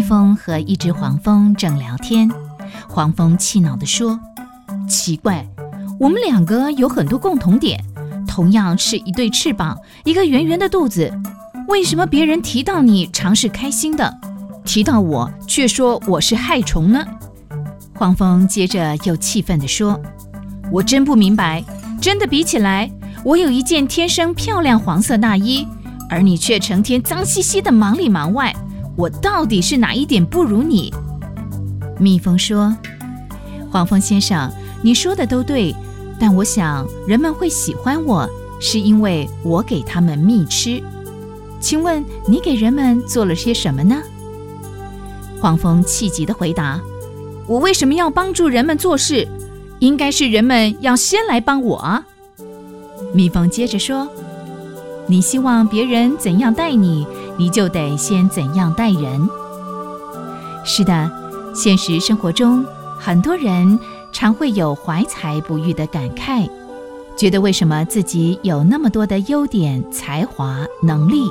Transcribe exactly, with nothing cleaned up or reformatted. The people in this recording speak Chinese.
蜂和一只黄蜂正聊天，黄蜂气恼地说：奇怪，我们两个有很多共同点，同样是一对翅膀，一个圆圆的肚子，为什么别人提到你常是开心的，提到我却说我是害虫呢？黄蜂接着又气愤地说：我真不明白，真的比起来，我有一件天生漂亮黄色大衣，而你却成天脏兮兮的忙里忙外，我到底是哪一点不如你？蜜蜂说：黄蜂先生，你说的都对，但我想人们会喜欢我，是因为我给他们蜜吃。请问你给人们做了些什么呢？黄蜂气急地回答：我为什么要帮助人们做事？应该是人们要先来帮我啊。蜜蜂接着说：你希望别人怎样待你，你就得先怎样待人。是的，现实生活中很多人常会有怀才不遇的感慨，觉得为什么自己有那么多的优点、才华、能力，